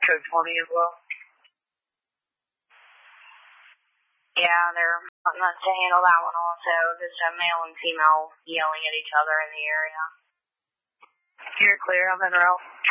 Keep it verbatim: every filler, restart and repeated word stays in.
code twenty as well. Yeah, they're wanting us to handle that one also. Just a male and female yelling at each other in the area. You're clear. I'm en route.